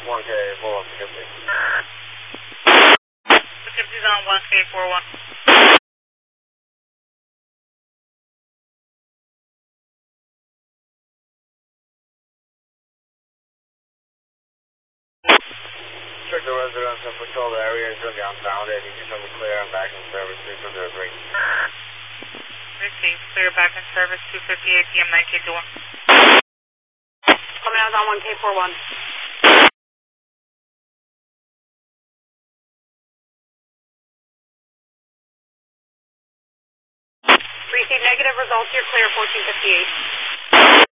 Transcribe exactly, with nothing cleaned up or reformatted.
one K four one, Poughkeepsie. Poughkeepsie's on one K four one. Check the residents and patrol the area until I'm found it. You can tell me clear and back in service three from the three. Receive, clear back in service two fifty-eight P M nine K two one. Coming out on one K four one. Receive negative results, you're clear fourteen fifty-eight.